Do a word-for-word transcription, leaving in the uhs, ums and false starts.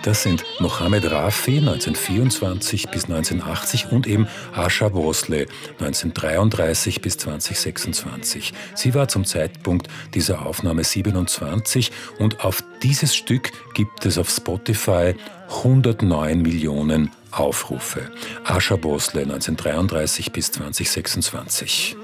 Das sind Mohammed Rafi neunzehnhundertvierundzwanzig bis neunzehnhundertachtzig und eben Asha Vosloo neunzehnhundertdreiunddreißig bis zweitausendsechsundzwanzig. Sie war zum Zeitpunkt dieser Aufnahme siebenundzwanzig und auf dieses Stück gibt es auf Spotify hundertneun Millionen Aufrufe. Asha Vosloo neunzehnhundertdreiunddreißig bis zweitausendsechsundzwanzig.